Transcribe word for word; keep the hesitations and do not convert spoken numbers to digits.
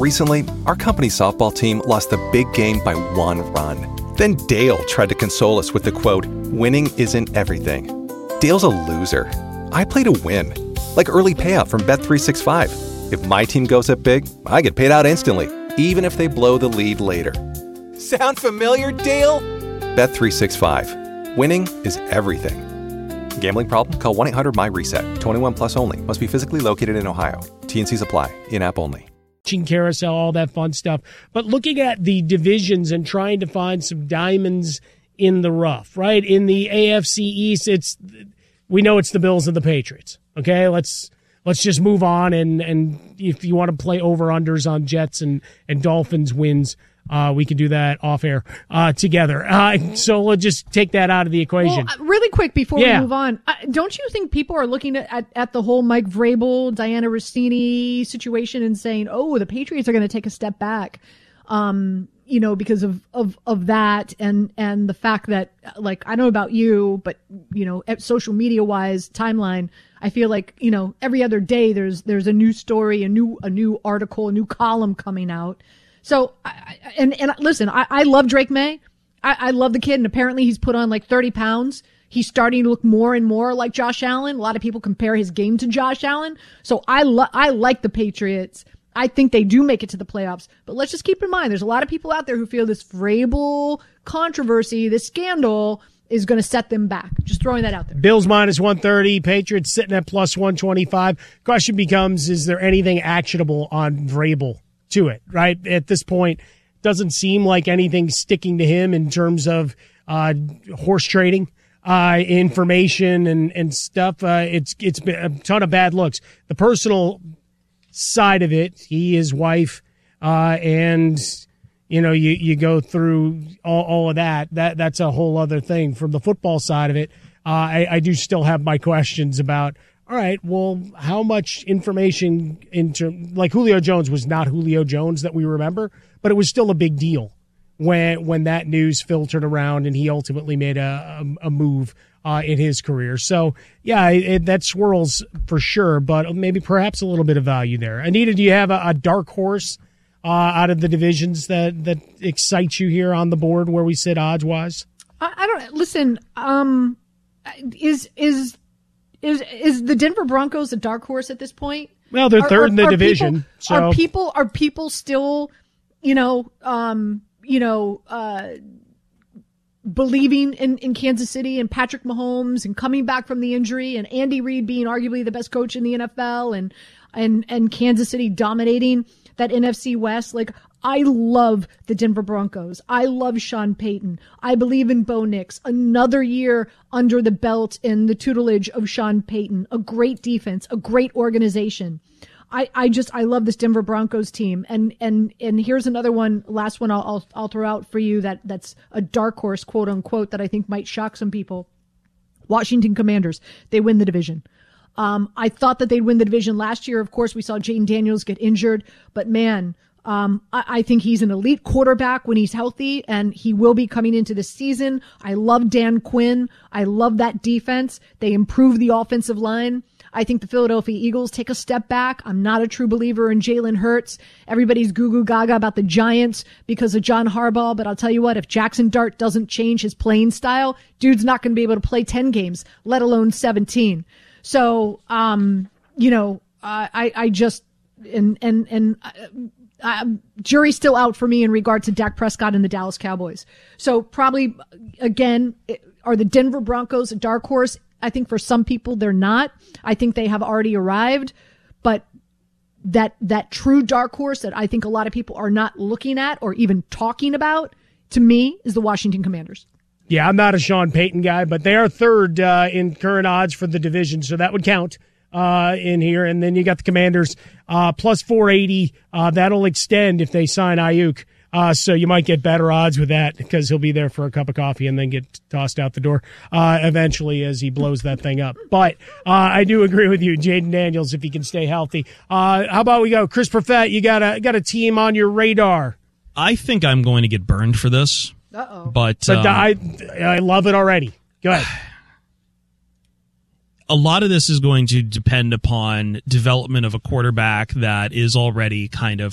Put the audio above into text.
Recently, our company softball team lost the big game by one run. Then Dale tried to console us with the quote, "Winning isn't everything." Dale's a loser. I play to win. Like early payout from Bet three sixty-five. If my team goes up big, I get paid out instantly, even if they blow the lead later. Sound familiar, Dale? Bet three sixty-five. Winning is everything. Gambling problem? Call one eight hundred M Y reset. twenty-one plus only. Must be physically located in Ohio. T N Cs apply. In-app only. Carousel, all that fun stuff. But looking at the divisions and trying to find some diamonds in the rough, right? In the A F C East, it's we know it's the Bills and the Patriots. Okay, let's let's just move on. And, and if you want to play over-unders on Jets and, and Dolphins wins, uh, we can do that off air uh, together. Uh, so we'll just take that out of the equation. Well, really quick before yeah. we move on, uh, don't you think people are looking at, at, at the whole Mike Vrabel, Diana Rossini situation and saying, oh, the Patriots are going to take a step back, um, you know, because of, of, of that and, and the fact that, like, I don't know about you, but, you know, social media wise, timeline, I feel like, you know, every other day there's there's a new story, a new a new article, a new column coming out. So, I, and and listen, I, I love Drake May. I, I love the kid, and apparently he's put on like thirty pounds. He's starting to look more and more like Josh Allen. A lot of people compare his game to Josh Allen. So I lo- I like the Patriots. I think they do make it to the playoffs. But let's just keep in mind, there's a lot of people out there who feel this Vrabel controversy, this scandal, is going to set them back. Just throwing that out there. Bills minus one thirty, Patriots sitting at plus one twenty-five. Question becomes, is there anything actionable on Vrabel to it, right? At this point, doesn't seem like anything sticking to him in terms of uh, horse trading, uh, information and, and stuff. Uh, it's it's been a ton of bad looks. The personal side of it, he, his wife, uh, and... You know, you, you go through all, all of that. That that's a whole other thing. From the football side of it, uh, I, I do still have my questions about, all right, well, how much information into like Julio Jones was not Julio Jones that we remember, but it was still a big deal when when that news filtered around and he ultimately made a, a, a move uh, in his career. So, yeah, it, that swirls for sure, but maybe perhaps a little bit of value there. Anita, do you have a, a dark horse Uh, out of the divisions that, that excites you here on the board where we sit odds wise? I, I don't listen. Um, is is is is the Denver Broncos a dark horse at this point? Well, they're third are, in the are division. People, so are people are people still, you know, um, you know, uh, believing in, in Kansas City and Patrick Mahomes and coming back from the injury and Andy Reid being arguably the best coach in the N F L and and and Kansas City dominating that N F C West? Like, I love the Denver Broncos. I love Sean Payton. I believe in Bo Nix. Another year under the belt in the tutelage of Sean Payton. A great defense, a great organization. I, I just, I love this Denver Broncos team. And, and, and here's another one, last one I'll, I'll, I'll throw out for you that, that's a dark horse, quote unquote, that I think might shock some people. Washington Commanders. They win the division. Um, I thought that they'd win the division last year. Of course, we saw Jaden Daniels get injured, but man, um, I, I think he's an elite quarterback when he's healthy, and he will be coming into the season. I love Dan Quinn. I love that defense. They improve the offensive line. I think the Philadelphia Eagles take a step back. I'm not a true believer in Jalen Hurts. Everybody's goo goo gaga about the Giants because of John Harbaugh, but I'll tell you what, if Jackson Dart doesn't change his playing style, dude's not going to be able to play ten games, let alone seventeen. So, um, you know, uh, I, I just, and, and, and, uh, uh, jury's still out for me in regard to Dak Prescott and the Dallas Cowboys. So probably, again, are the Denver Broncos a dark horse? I think for some people they're not. I think they have already arrived, but that, that true dark horse that I think a lot of people are not looking at or even talking about, to me, is the Washington Commanders. Yeah, I'm not a Sean Payton guy, but they are third uh, in current odds for the division, so that would count uh, in here. And then you got the Commanders uh, plus four eighty. Uh, that'll extend if they sign Ayuk. Uh, so you might get better odds with that because he'll be there for a cup of coffee and then get tossed out the door uh, eventually as he blows that thing up. But uh, I do agree with you, Jaden Daniels, if he can stay healthy. Uh, how about we go, Chris Perfett? You got a got a team on your radar? I think I'm going to get burned for this. Uh-oh. But, but um, I, I love it already. Go ahead. A lot of this is going to depend upon development of a quarterback that is already kind of